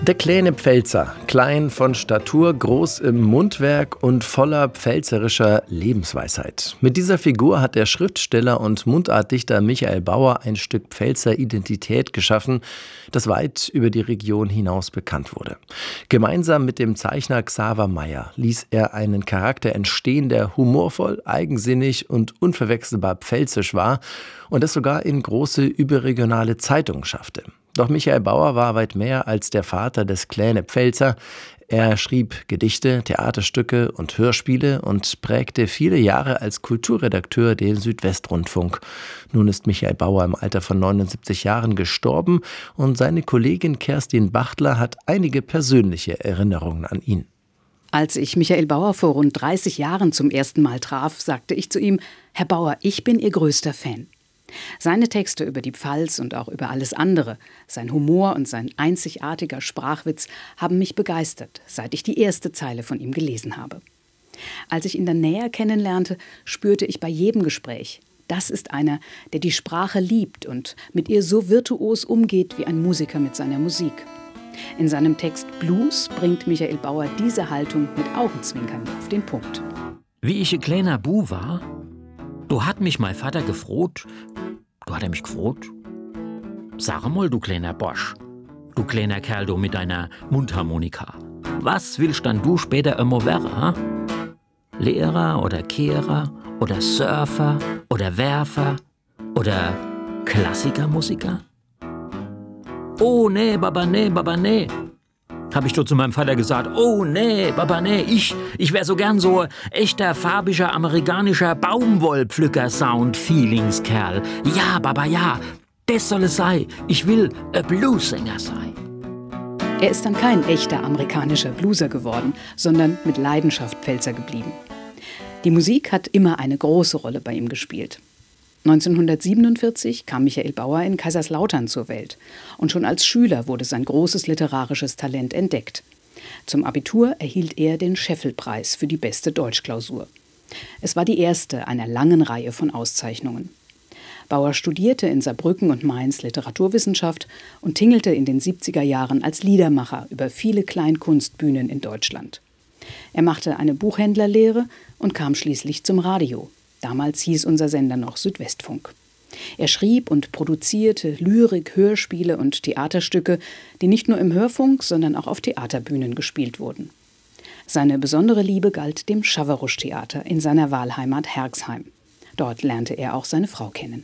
Der kleine Pfälzer, klein von Statur, groß im Mundwerk und voller pfälzerischer Lebensweisheit. Mit dieser Figur hat der Schriftsteller und Mundartdichter Michael Bauer ein Stück Pfälzer Identität geschaffen, das weit über die Region hinaus bekannt wurde. Gemeinsam mit dem Zeichner Xaver Meyer ließ er einen Charakter entstehen, der humorvoll, eigensinnig und unverwechselbar pfälzisch war und es sogar in große überregionale Zeitungen schaffte. Doch Michael Bauer war weit mehr als der Vater des kleine Pfälzer. Er schrieb Gedichte, Theaterstücke und Hörspiele und prägte viele Jahre als Kulturredakteur den Südwestrundfunk. Nun ist Michael Bauer im Alter von 79 Jahren gestorben und seine Kollegin Kerstin Bachtler hat einige persönliche Erinnerungen an ihn. Als ich Michael Bauer vor rund 30 Jahren zum ersten Mal traf, sagte ich zu ihm: Herr Bauer, ich bin Ihr größter Fan. Seine Texte über die Pfalz und auch über alles andere, sein Humor und sein einzigartiger Sprachwitz haben mich begeistert, seit ich die erste Zeile von ihm gelesen habe. Als ich ihn dann näher kennenlernte, spürte ich bei jedem Gespräch: Das ist einer, der die Sprache liebt und mit ihr so virtuos umgeht wie ein Musiker mit seiner Musik. In seinem Text Blues bringt Michael Bauer diese Haltung mit Augenzwinkern auf den Punkt. Wie ich ein kleiner Bu war, du hat mich mein Vater gefroht. Du hat er mich gefroht. Sag mal, du kleiner Bosch, du kleiner Kerl, du mit deiner Mundharmonika. Was willst dann du später immer werden, ha? Lehrer oder Kehrer oder Surfer oder Werfer oder Klassikermusiker? Oh, nee, Baba, nee, Baba, nee. Hab ich doch zu meinem Vater gesagt: Oh, nee, Baba, nee, ich wär so gern so echter, farbiger, amerikanischer Baumwollpflücker-Sound-Feelingskerl. Ja, Baba, ja, das soll es sein. Ich will ein Bluesänger sein. Er ist dann kein echter amerikanischer Blueser geworden, sondern mit Leidenschaft Pfälzer geblieben. Die Musik hat immer eine große Rolle bei ihm gespielt. 1947 kam Michael Bauer in Kaiserslautern zur Welt und schon als Schüler wurde sein großes literarisches Talent entdeckt. Zum Abitur erhielt er den Scheffel-Preis für die beste Deutschklausur. Es war die erste einer langen Reihe von Auszeichnungen. Bauer studierte in Saarbrücken und Mainz Literaturwissenschaft und tingelte in den 70er Jahren als Liedermacher über viele Kleinkunstbühnen in Deutschland. Er machte eine Buchhändlerlehre und kam schließlich zum Radio. Damals hieß unser Sender noch Südwestfunk. Er schrieb und produzierte Lyrik, Hörspiele und Theaterstücke, die nicht nur im Hörfunk, sondern auch auf Theaterbühnen gespielt wurden. Seine besondere Liebe galt dem Schawarusch-Theater in seiner Wahlheimat Herxheim. Dort lernte er auch seine Frau kennen.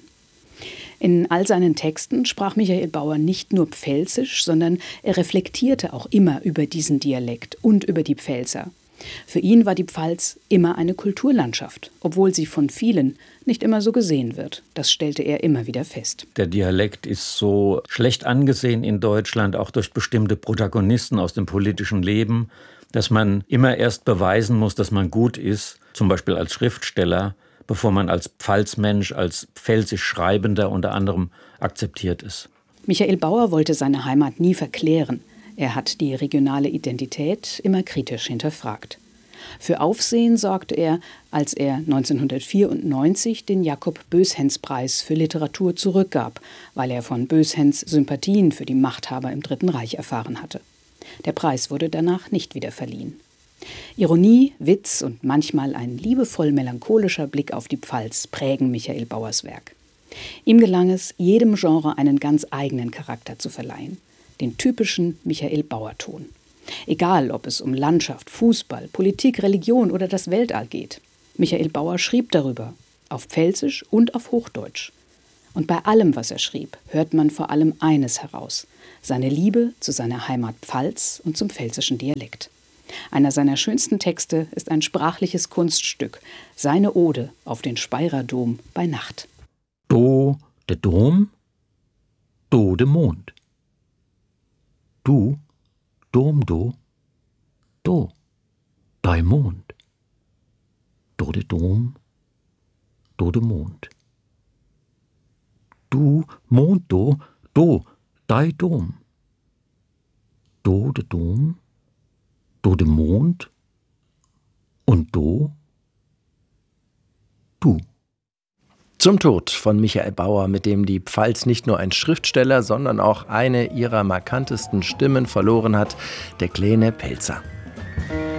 In all seinen Texten sprach Michael Bauer nicht nur Pfälzisch, sondern er reflektierte auch immer über diesen Dialekt und über die Pfälzer. Für ihn war die Pfalz immer eine Kulturlandschaft, obwohl sie von vielen nicht immer so gesehen wird. Das stellte er immer wieder fest. Der Dialekt ist so schlecht angesehen in Deutschland, auch durch bestimmte Protagonisten aus dem politischen Leben, dass man immer erst beweisen muss, dass man gut ist, zum Beispiel als Schriftsteller, bevor man als Pfalzmensch, als pfälzisch Schreibender unter anderem akzeptiert ist. Michael Bauer wollte seine Heimat nie verklären. Er hat die regionale Identität immer kritisch hinterfragt. Für Aufsehen sorgte er, als er 1994 den Jakob-Böshens-Preis für Literatur zurückgab, weil er von Böshens Sympathien für die Machthaber im Dritten Reich erfahren hatte. Der Preis wurde danach nicht wieder verliehen. Ironie, Witz und manchmal ein liebevoll melancholischer Blick auf die Pfalz prägen Michael Bauers Werk. Ihm gelang es, jedem Genre einen ganz eigenen Charakter zu verleihen. Den typischen Michael Bauer-Ton. Egal, ob es um Landschaft, Fußball, Politik, Religion oder das Weltall geht. Michael Bauer schrieb darüber, auf Pfälzisch und auf Hochdeutsch. Und bei allem, was er schrieb, hört man vor allem eines heraus: seine Liebe zu seiner Heimat Pfalz und zum pfälzischen Dialekt. Einer seiner schönsten Texte ist ein sprachliches Kunststück, seine Ode auf den Speyerer Dom bei Nacht. Do de Dom, do de Mond. Du, Dom, do, dei Mond. Do de Dom, do de Mond. Du, Mond, do, dei Dom. Do de Dom, do de Mond und du. Zum Tod von Michael Bauer, mit dem die Pfalz nicht nur ein Schriftsteller, sondern auch eine ihrer markantesten Stimmen verloren hat, der kleine Pelzer.